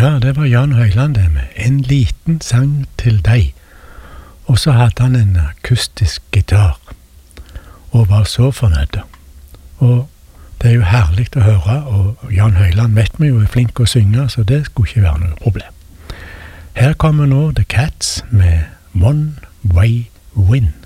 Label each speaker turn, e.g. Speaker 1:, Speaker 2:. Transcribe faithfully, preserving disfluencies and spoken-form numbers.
Speaker 1: Ja, det var Jan Høyland det med En liten sang til deg. Og så hadde han en akustisk gitar, og var så fornøyd. Og det er jo herlig å høre, og Jan Høyland vet vi jo er flink å synge, så det skulle ikke være noe problem. Her kommer nå The Cats med One Way Wind.